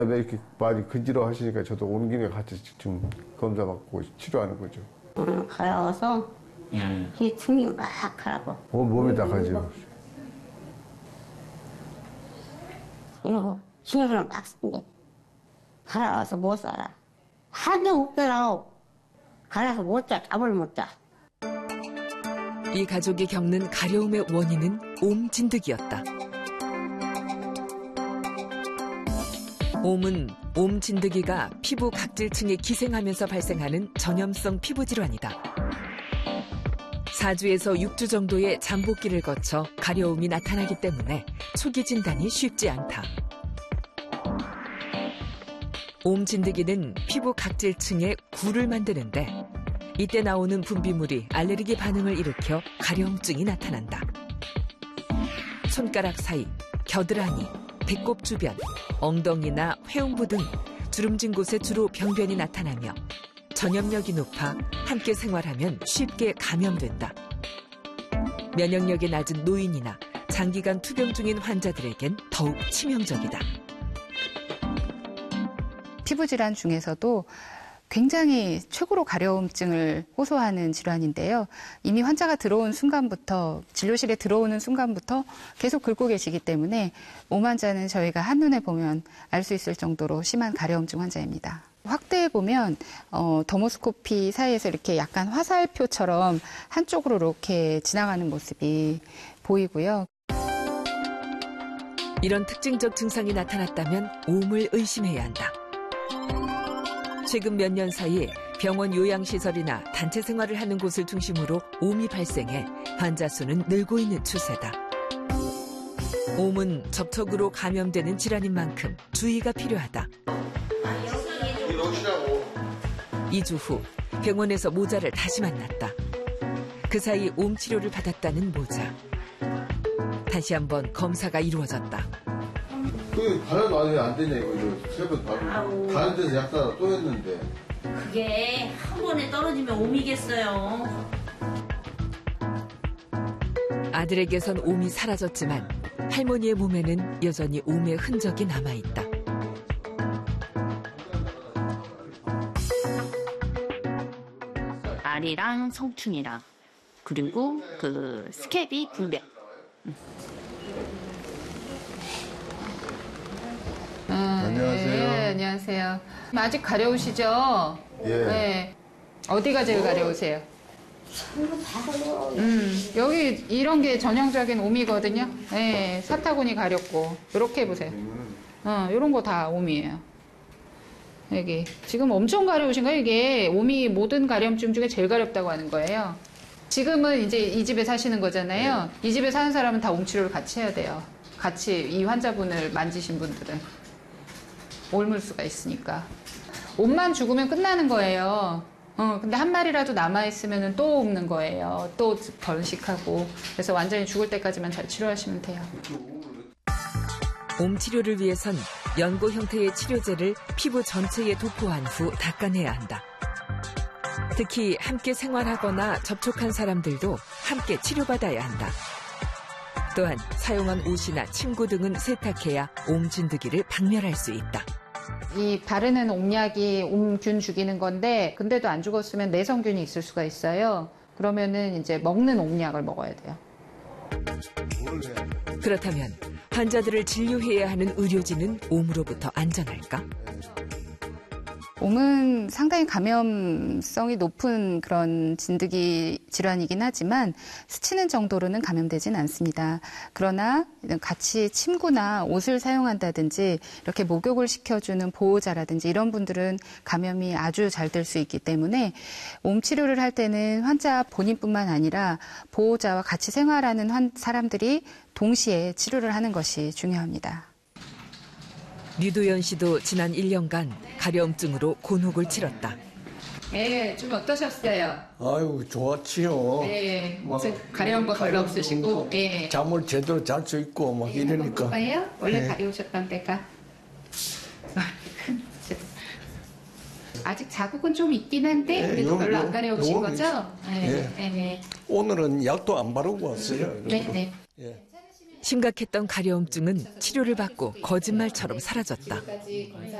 왜 이렇게 많이 근지러 하시니까 저도 온 김에 같이 지금 검사 받고 치료하는 거죠. 가려워서 이 등이 막 가라고. 몸이 다 가죠. 이거 힘을 막 쓰는데 가라워서 못 살아. 하도 웃겨라고 가라서 못 자, 잠을 못 자. 이 가족이 겪는 가려움의 원인은 옴진드기였다. 옴은 옴진드기가 피부 각질층에 기생하면서 발생하는 전염성 피부 질환이다. 4주에서 6주 정도의 잠복기를 거쳐 가려움이 나타나기 때문에 초기 진단이 쉽지 않다. 옴진드기는 피부 각질층에 굴을 만드는데 이때 나오는 분비물이 알레르기 반응을 일으켜 가려움증이 나타난다. 손가락 사이, 겨드랑이, 배꼽 주변, 엉덩이나 회음부 등 주름진 곳에 주로 병변이 나타나며 전염력이 높아 함께 생활하면 쉽게 감염된다. 면역력이 낮은 노인이나 장기간 투병 중인 환자들에겐 더욱 치명적이다. 피부질환 중에서도 굉장히 최고로 가려움증을 호소하는 질환인데요. 이미 환자가 들어온 순간부터, 진료실에 들어오는 순간부터 계속 긁고 계시기 때문에 옴 환자는 저희가 한눈에 보면 알 수 있을 정도로 심한 가려움증 환자입니다. 확대해 보면 더모스코피 사이에서 이렇게 약간 화살표처럼 한쪽으로 이렇게 지나가는 모습이 보이고요. 이런 특징적 증상이 나타났다면 옴을 의심해야 한다. 최근 몇 년 사이 병원 요양시설이나 단체 생활을 하는 곳을 중심으로 옴이 발생해 환자 수는 늘고 있는 추세다. 옴은 접촉으로 감염되는 질환인 만큼 주의가 필요하다. 2주 후 병원에서 모자를 다시 만났다. 그 사이 옴 치료를 받았다는 모자. 다시 한번 검사가 이루어졌다. 그 바라도 안 되냐 이거죠. 세 번 바르고 다른 데서 약 사다 또 했는데. 그게 한 번에 떨어지면 옴이겠어요. 아들에게선 옴이 사라졌지만 할머니의 몸에는 여전히 옴의 흔적이 남아있다. 알이랑 성충이랑 그리고 그 스케비 분배. 안녕하세요. 네, 안녕하세요. 아직 가려우시죠? 예. 네. 어디가 제일 가려우세요? 여기 이런 게 전형적인 옴이거든요. 네, 사타구니 가렵고 이렇게 해보세요. 이런 거 다 옴이에요. 여기 지금 엄청 가려우신가요? 이게 옴이 모든 가려움증 중에 제일 가렵다고 하는 거예요. 지금은 이제 이 집에 사시는 거잖아요. 이 집에 사는 사람은 다 옴 치료를 같이 해야 돼요. 같이 이 환자분을 만지신 분들은 옮을 수가 있으니까. 옴만 죽으면 끝나는 거예요. 근데 한 마리라도 남아있으면 또 옮는 거예요. 또 번식하고. 그래서 완전히 죽을 때까지만 잘 치료하시면 돼요. 옴 치료를 위해선 연고 형태의 치료제를 피부 전체에 도포한 후 닦아내야 한다. 특히 함께 생활하거나 접촉한 사람들도 함께 치료받아야 한다. 또한 사용한 옷이나 침구 등은 세탁해야 옴 진드기를 박멸할 수 있다. 이 바르는 옴약이 옴균 죽이는 건데 근데도 안 죽었으면 내성균이 있을 수가 있어요. 그러면은 이제 먹는 옴약을 먹어야 돼요. 그렇다면 환자들을 진료해야 하는 의료진은 옴으로부터 안전할까? 옴은 상당히 감염성이 높은 그런 진드기 질환이긴 하지만 스치는 정도로는 감염되진 않습니다. 그러나 같이 침구나 옷을 사용한다든지 이렇게 목욕을 시켜주는 보호자라든지 이런 분들은 감염이 아주 잘 될 수 있기 때문에 옴 치료를 할 때는 환자 본인뿐만 아니라 보호자와 같이 생활하는 사람들이 동시에 치료를 하는 것이 중요합니다. 류도연 씨도 지난 1년간 가려움증으로 곤혹을 치렀다. 네, 좀 어떠셨어요? 아유, 좋았지요. 네, 무슨 가려운 거 별로 없으시고. 네. 잠을 제대로 잘 수 있고 막 이러니까. 뭐예요? 원래 네. 가려우셨던 데가? 아직 자국은 좀 있긴 한데 그래도 별로 안 가려우신 거죠? 네. 네. 오늘은 약도 안 바르고 왔어요. 네. 예. 심각했던 가려움증은 치료를 받고 거짓말처럼 사라졌다.